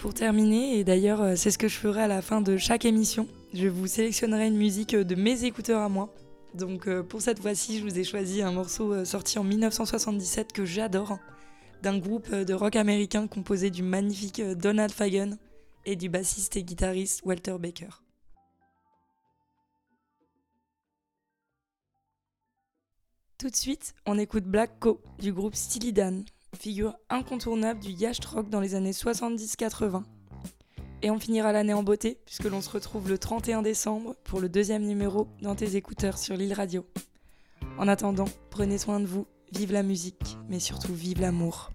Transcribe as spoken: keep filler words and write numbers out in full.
Pour terminer, et d'ailleurs euh, c'est ce que je ferai à la fin de chaque émission, je vous sélectionnerai une musique de mes écouteurs à moi. Donc euh, pour cette fois-ci, je vous ai choisi un morceau euh, sorti en dix-neuf cent soixante-dix-sept que j'adore, d'un groupe euh, de rock américain composé du magnifique euh, Donald Fagen et du bassiste et guitariste Walter Baker. Tout de suite, on écoute Black Co du groupe Steely Dan, figure incontournable du yacht rock dans les années soixante-dix quatre-vingts. Et on finira l'année en beauté, puisque l'on se retrouve le trente et un décembre pour le deuxième numéro dans tes écouteurs sur Lille Radio. En attendant, prenez soin de vous, vive la musique, mais surtout vive l'amour.